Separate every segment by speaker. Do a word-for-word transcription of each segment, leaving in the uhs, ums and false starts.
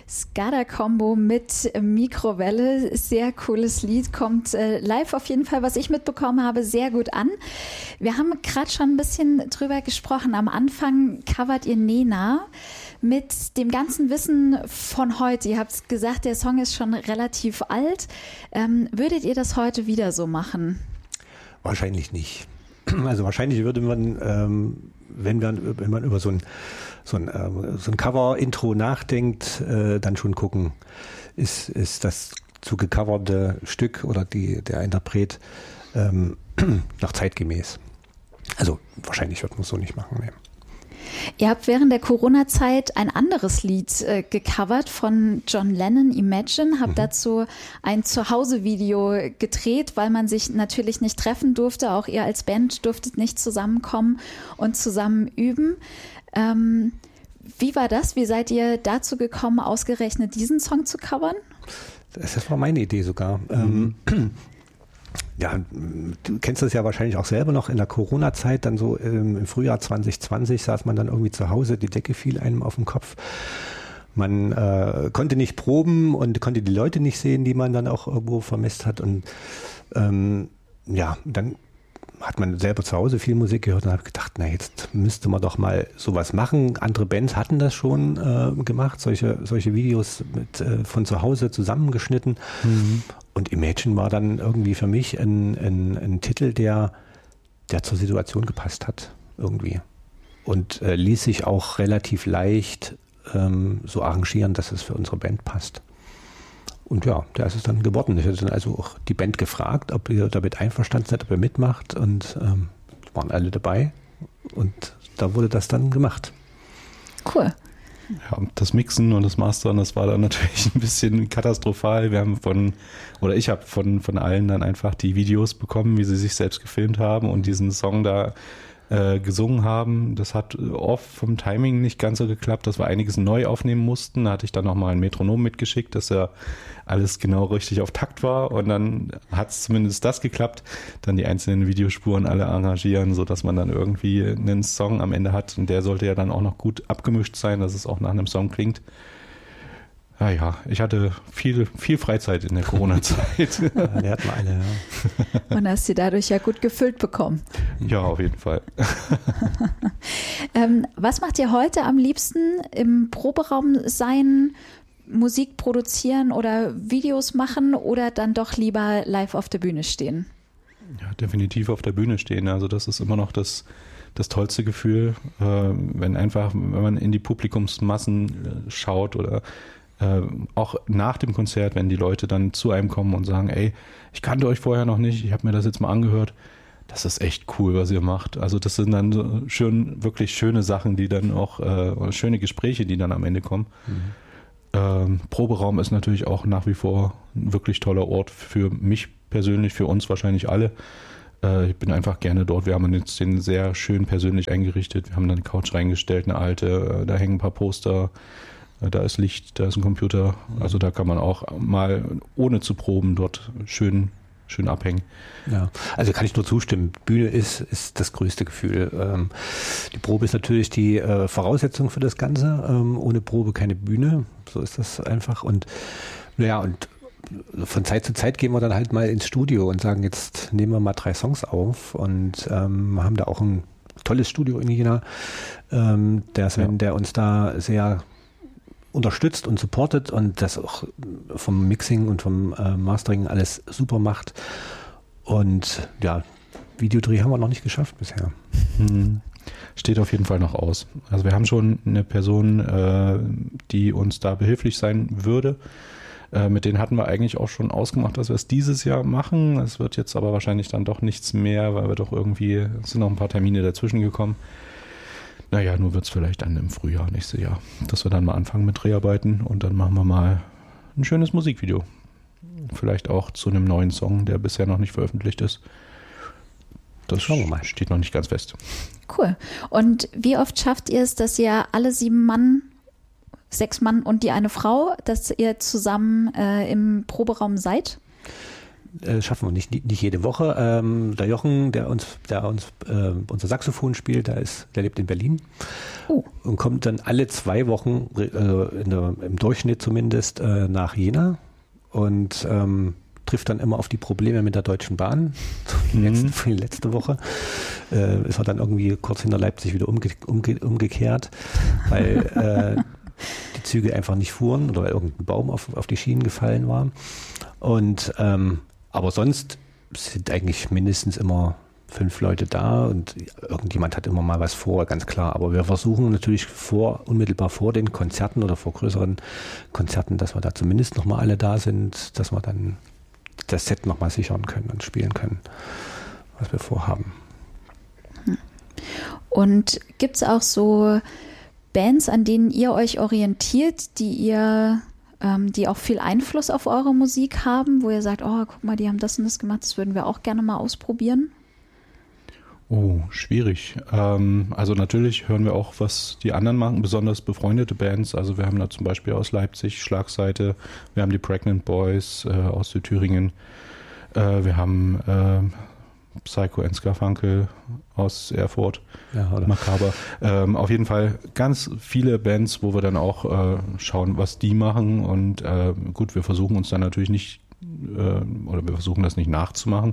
Speaker 1: Skada-Combo mit Mikrowelle. Sehr cooles Lied, kommt äh, live auf jeden Fall, was ich mitbekommen habe, sehr gut an. Wir haben gerade schon ein bisschen drüber gesprochen. Am Anfang covert ihr Nena. Mit dem ganzen Wissen von heute, ihr habt gesagt, der Song ist schon relativ alt. Ähm, würdet ihr das heute wieder so machen?
Speaker 2: Wahrscheinlich nicht. Also wahrscheinlich würde man, ähm, wenn, man, wenn man über so ein, so ein, ähm, so ein Cover-Intro nachdenkt, äh, dann schon gucken, ist, ist das zu gecoverte Stück oder die, der Interpret ähm, noch zeitgemäß. Also wahrscheinlich wird man es so nicht machen. Nee.
Speaker 1: Ihr habt während der Corona-Zeit ein anderes Lied äh, gecovert von John Lennon, Imagine, habt mhm. dazu ein Zuhause-Video gedreht, weil man sich natürlich nicht treffen durfte. Auch ihr als Band durftet nicht zusammenkommen und zusammen üben. Ähm, wie war das? Wie seid ihr dazu gekommen, ausgerechnet diesen Song zu covern?
Speaker 2: Das war meine Idee sogar. Mhm. Ähm, Ja, du kennst das ja wahrscheinlich auch selber noch in der Corona-Zeit, dann so ähm, im Frühjahr zwanzig zwanzig saß man dann irgendwie zu Hause, die Decke fiel einem auf den Kopf. Man äh, konnte nicht proben und konnte die Leute nicht sehen, die man dann auch irgendwo vermisst hat. Und ähm, ja, dann hat man selber zu Hause viel Musik gehört und habe gedacht, na jetzt müsste man doch mal sowas machen. Andere Bands hatten das schon äh, gemacht, solche, solche Videos mit, äh, von zu Hause zusammengeschnitten. Mhm. Und Imagine war dann irgendwie für mich ein, ein, ein Titel, der, der zur Situation gepasst hat, irgendwie. Und äh, ließ sich auch relativ leicht ähm, so arrangieren, dass es für unsere Band passt. Und ja, der ist es dann geworden. Ich hatte dann also auch die Band gefragt, ob ihr damit einverstanden seid, ob ihr mitmacht. Und ähm, waren alle dabei. Und da wurde das dann gemacht.
Speaker 1: Cool.
Speaker 3: Ja, das Mixen und das Mastern, das war dann natürlich ein bisschen katastrophal. Wir haben von, oder ich habe von, von allen dann einfach die Videos bekommen, wie sie sich selbst gefilmt haben und diesen Song da äh, gesungen haben. Das hat oft vom Timing nicht ganz so geklappt, dass wir einiges neu aufnehmen mussten. Da hatte ich dann nochmal ein Metronom mitgeschickt, dass ja alles genau richtig auf Takt war und dann hat es zumindest das geklappt. Dann die einzelnen Videospuren alle arrangieren, sodass man dann irgendwie einen Song am Ende hat und der sollte ja dann auch noch gut abgemischt sein, dass es auch nach einem Song klingt. Ja, ja, ich hatte viel, viel Freizeit in der Corona-Zeit.
Speaker 2: Ja, die hatten wir alle, ja.
Speaker 1: Und hast sie dadurch ja gut gefüllt bekommen.
Speaker 3: Ja, auf jeden Fall.
Speaker 1: ähm, was macht ihr heute am liebsten? Im Proberaum sein, Musik produzieren oder Videos machen oder dann doch lieber live auf der Bühne stehen?
Speaker 3: Ja, definitiv auf der Bühne stehen. Also das ist immer noch das, das tollste Gefühl, äh, wenn einfach, wenn man in die Publikumsmassen äh, schaut oder Äh, auch nach dem Konzert, wenn die Leute dann zu einem kommen und sagen, ey, ich kannte euch vorher noch nicht, ich habe mir das jetzt mal angehört, das ist echt cool, was ihr macht. Also das sind dann so schön, wirklich schöne Sachen, die dann auch, äh, schöne Gespräche, die dann am Ende kommen. Mhm. Ähm, Proberaum ist natürlich auch nach wie vor ein wirklich toller Ort für mich persönlich, für uns wahrscheinlich alle. Äh, ich bin einfach gerne dort. Wir haben jetzt den sehr schön persönlich eingerichtet. Wir haben dann eine Couch reingestellt, eine alte, da hängen ein paar Poster. Da ist Licht, da ist ein Computer, also da kann man auch mal ohne zu proben dort schön, schön abhängen.
Speaker 2: Ja, also kann ich nur zustimmen. Bühne ist, ist das größte Gefühl. Ähm, die Probe ist natürlich die äh, Voraussetzung für das Ganze. Ähm, ohne Probe keine Bühne, so ist das einfach. Und naja, und von Zeit zu Zeit gehen wir dann halt mal ins Studio und sagen, jetzt nehmen wir mal drei Songs auf und ähm, haben da auch ein tolles Studio in Jena. Ähm, der Sven, ja. der uns da sehr unterstützt und supportet und das auch vom Mixing und vom äh, Mastering alles super macht. Und ja, Videodreh haben wir noch nicht geschafft bisher.
Speaker 3: Hm. Steht auf jeden Fall noch aus. Also wir haben schon eine Person, äh, die uns da behilflich sein würde. Äh, mit denen hatten wir eigentlich auch schon ausgemacht, dass wir es dieses Jahr machen. Es wird jetzt aber wahrscheinlich dann doch nichts mehr, weil wir doch irgendwie, es sind noch ein paar Termine dazwischen gekommen. Naja, nur wird es vielleicht dann im Frühjahr, nächstes Jahr, dass wir dann mal anfangen mit Dreharbeiten und dann machen wir mal ein schönes Musikvideo. Vielleicht auch zu einem neuen Song, der bisher noch nicht veröffentlicht ist. Das schauen wir mal. Steht noch nicht ganz fest.
Speaker 1: Cool. Und wie oft schafft ihr es, dass ihr alle sieben Mann, sechs Mann und die eine Frau, dass ihr zusammen äh, im Proberaum seid?
Speaker 2: äh, schaffen wir nicht, nicht jede Woche. Ähm, der Jochen, der uns, der uns äh, unser Saxophon spielt, der ist, der lebt in Berlin oh. und kommt dann alle zwei Wochen, äh, in der, im Durchschnitt zumindest, äh, nach Jena und ähm, trifft dann immer auf die Probleme mit der Deutschen Bahn. Die letzte, für die letzte Woche äh, ist er dann irgendwie kurz hinter Leipzig wieder umge, umge, umgekehrt, weil äh, die Züge einfach nicht fuhren oder weil irgendein Baum auf, auf die Schienen gefallen war. Und ähm, aber sonst sind eigentlich mindestens immer fünf Leute da und irgendjemand hat immer mal was vor, ganz klar. Aber wir versuchen natürlich vor, unmittelbar vor den Konzerten oder vor größeren Konzerten, dass wir da zumindest nochmal alle da sind, dass wir dann das Set nochmal sichern können und spielen können, was wir vorhaben.
Speaker 1: Und gibt es auch so Bands, an denen ihr euch orientiert, die ihr, ähm, die auch viel Einfluss auf eure Musik haben, wo ihr sagt, oh, guck mal, die haben das und das gemacht, das würden wir auch gerne mal ausprobieren?
Speaker 3: Oh, schwierig. Ähm, also natürlich hören wir auch, was die anderen machen, besonders befreundete Bands. Also wir haben da zum Beispiel aus Leipzig Schlagseite, wir haben die Pregnant Boys äh, aus Südthüringen, äh, wir haben äh, Psycho and Scarfunkel aus Erfurt, ja, oder Makaber. Ähm, auf jeden Fall ganz viele Bands, wo wir dann auch äh, schauen, was die machen. Und äh, gut, wir versuchen uns dann natürlich nicht, äh, oder wir versuchen das nicht nachzumachen.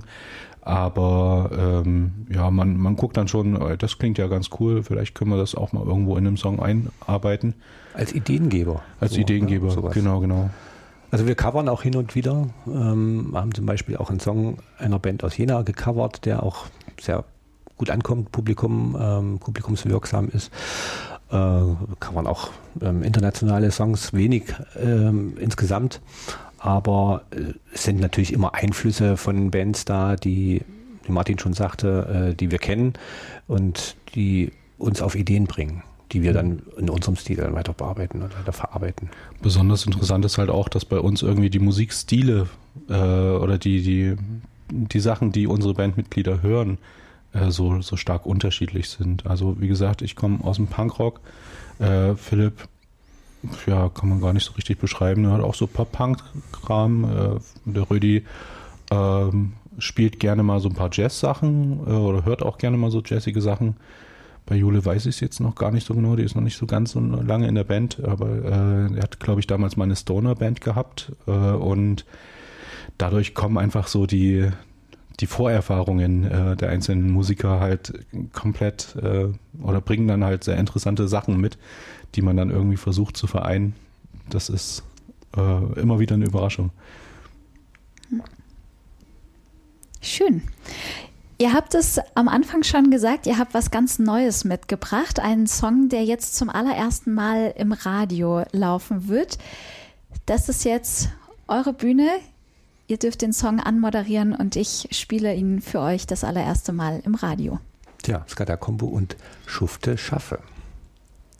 Speaker 3: Aber ähm, ja, man, man guckt dann schon, das klingt ja ganz cool, vielleicht können wir das auch mal irgendwo in einem Song einarbeiten.
Speaker 2: Als Ideengeber.
Speaker 3: Als so, Ideengeber, ja, genau, genau.
Speaker 2: Also wir covern auch hin und wieder. Ähm, haben zum Beispiel auch einen Song einer Band aus Jena gecovert, der auch sehr gut ankommt, Publikum, ähm, publikumswirksam ist. Äh, covern auch ähm, internationale Songs, wenig ähm, insgesamt. Aber äh, es sind natürlich immer Einflüsse von Bands da, die, wie Martin schon sagte, äh, die wir kennen und die uns auf Ideen bringen, die wir dann in unserem Stil dann weiter bearbeiten und weiter verarbeiten.
Speaker 3: Besonders interessant ist halt auch, dass bei uns irgendwie die Musikstile äh, oder die, die, die Sachen, die unsere Bandmitglieder hören, äh, so, so stark unterschiedlich sind. Also wie gesagt, ich komme aus dem Punkrock, äh, Philipp, ja, kann man gar nicht so richtig beschreiben. Er hat auch so Pop-Punk-Kram. Äh, der Rödi ähm, spielt gerne mal so ein paar Jazz-Sachen äh, oder hört auch gerne mal so jazzige Sachen. Bei Jule weiß ich es jetzt noch gar nicht so genau. Die ist noch nicht so ganz so lange in der Band, aber äh, er hat, glaube ich, damals mal eine Stoner-Band gehabt äh, und dadurch kommen einfach so die, die Vorerfahrungen äh, der einzelnen Musiker halt komplett äh, oder bringen dann halt sehr interessante Sachen mit, die man dann irgendwie versucht zu vereinen. Das ist äh, immer wieder eine Überraschung.
Speaker 1: Schön. Ihr habt es am Anfang schon gesagt, ihr habt was ganz Neues mitgebracht. Einen Song, der jetzt zum allerersten Mal im Radio laufen wird. Das ist jetzt eure Bühne. Ihr dürft den Song anmoderieren und ich spiele ihn für euch das allererste Mal im Radio.
Speaker 2: Tja, Skada Combo und Schufte schaffe.